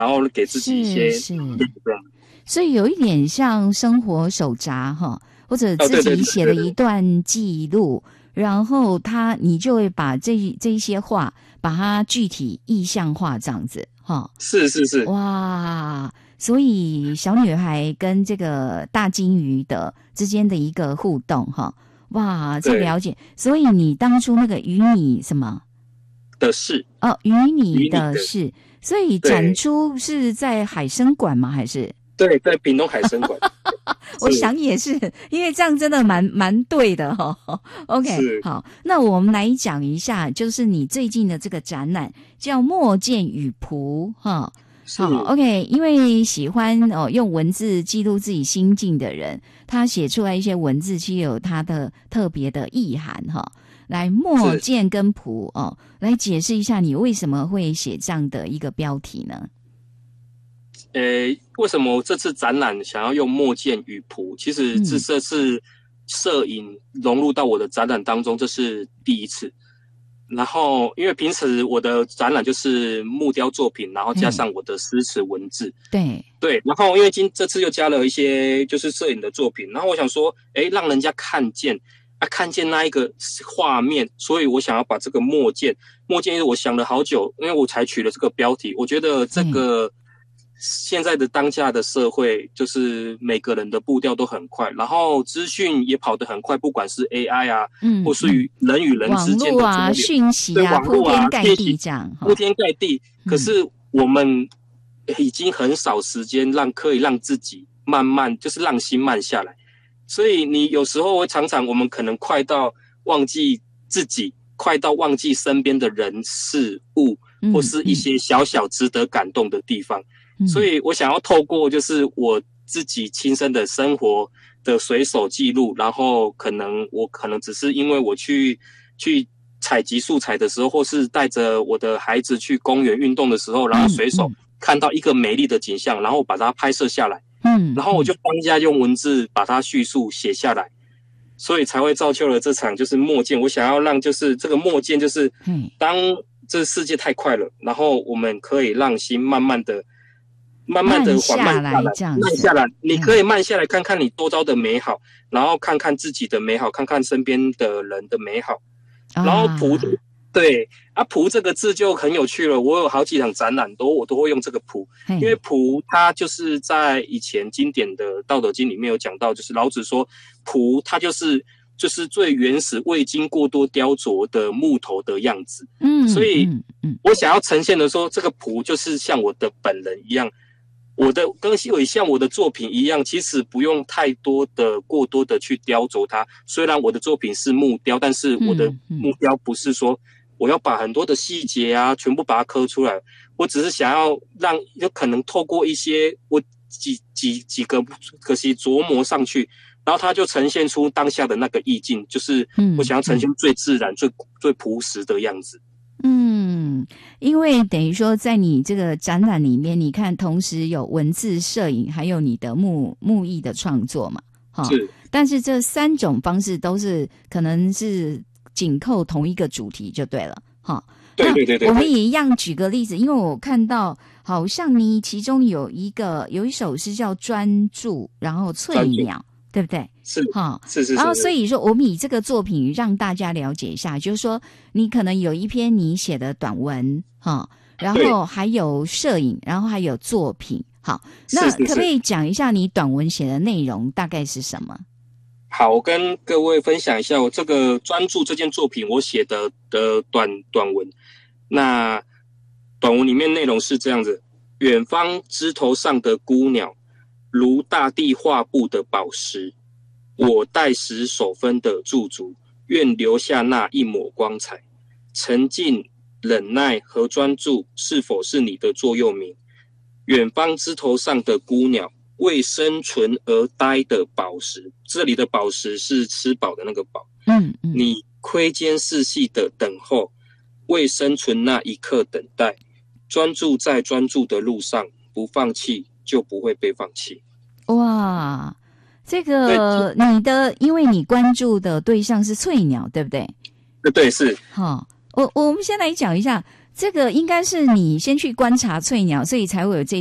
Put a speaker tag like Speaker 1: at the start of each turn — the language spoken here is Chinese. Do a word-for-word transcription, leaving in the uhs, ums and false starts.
Speaker 1: 然后给自己一些
Speaker 2: 是是，所以有一点像生活手札哈，或者自己写了一段记录，然后他你就会把这这一些话把它具体意象化这样子哈。
Speaker 1: 是是是，
Speaker 2: 哇！所以小女孩跟这个大金鱼的之间的一个互动哈，哇，这了解。所以你当初那个与你什么
Speaker 1: 的事
Speaker 2: 哦，与你的事，所以展出是在海生馆吗？还是？
Speaker 1: 对，在屏东海生馆。
Speaker 2: 我想也是，因为这样真的蛮蛮对的哈、哦。OK， 好，那我们来讲一下，就是你最近的这个展览叫《墨剑与蒲》哈。好 ，OK， 因为喜欢哦用文字记录自己心境的人，他写出来一些文字，其实有他的特别的意涵哈。来，墨剑跟蒲哦，来解释一下你为什么会写这样的一个标题呢？
Speaker 1: 呃，为什么这次展览想要用墨剑与蒲？其实这这次摄影融入到我的展览当中，这是第一次。然后，因为平时我的展览就是木雕作品，然后加上我的诗词文字。
Speaker 2: 对
Speaker 1: 对，然后因为今这次又加了一些就是摄影的作品，然后我想说，诶，让人家看见啊，看见那一个画面，所以我想要把这个墨剑，墨剑，我想了好久，因为我才取了这个标题，我觉得这个。嗯现在的当下的社会，就是每个人的步调都很快，然后资讯也跑得很快，不管是 A I 啊，嗯，或是与人与人之间的
Speaker 2: 网络啊、讯息啊，铺天盖地这样，
Speaker 1: 铺天盖地。可是我们已经很少时间让可以让自己慢慢，就是让心慢下来。所以你有时候会常常，我们可能快到忘记自己，快到忘记身边的人事物，或是一些小小值得感动的地方。所以我想要透过就是我自己亲身的生活的随手记录，然后可能我可能只是因为我去去采集素材的时候，或是带着我的孩子去公园运动的时候，然后随手看到一个美丽的景象，然后把它拍摄下来，嗯，然后我就当下用文字把它叙述写下来，所以才会造就了这场就是墨剑。我想要让就是这个墨剑就是当这世界太快了，然后我们可以让心慢慢的慢慢的缓慢下来，慢下来，你可以慢下来，看看你周遭的美好，然后看看自己的美好，看看身边的人的美好。然后蒲，对啊，蒲这个字就很有趣了。我有好几场展览都我都会用这个蒲，因为蒲它就是在以前经典的《道德经》里面有讲到，就是老子说蒲它就是就是最原始未经过多雕琢的木头的样子。嗯，所以我想要呈现的说，这个蒲就是像我的本人一样。我的跟也像我的作品一样，其实不用太多的、过多的去雕琢它。虽然我的作品是木雕，但是我的目标不是说我要把很多的细节啊全部把它刻出来。我只是想要让有可能透过一些我几几几个可惜琢磨上去，然后它就呈现出当下的那个意境，就是我想要呈现最自然、最最朴实的样子。
Speaker 2: 嗯，因为等于说在你这个展览里面，你看同时有文字、摄影，还有你的木木艺的创作嘛，哈。是。但是这三种方式都是可能是紧扣同一个主题就对了，哈。
Speaker 1: 对对对对。
Speaker 2: 我们也一样举个例子，因为我看到好像你其中有一个有一首是叫专注，然后翠鸟。对不对？
Speaker 1: 是哈，是 是, 是。
Speaker 2: 然后所以说，我们以这个作品让大家了解一下，就是说，你可能有一篇你写的短文哈，然后还有摄影，然后还有作品。好，那可不可以讲一下你短文写的内容大概是什么？
Speaker 1: 好，我跟各位分享一下我这个专注这件作品我写的的短短文。那短文里面内容是这样子：远方枝头上的孤鸟。如大地画布的宝石，我待时手分的驻足，愿留下那一抹光彩。沉静、忍耐和专注，是否是你的座右铭？远方枝头上的孤鸟，为生存而待的宝石。这里的宝石是吃饱的那个饱。嗯嗯，你窥肩视细的等候，为生存那一刻等待。专注在专注的路上，不放弃。就不会被放弃。
Speaker 2: 哇，这个你的，因为你关注的对象是翠鸟，对不对？
Speaker 1: 对，是。
Speaker 2: 好、哦，我我们先来讲一下这个应该是你先去观察翠鸟，所以才会有这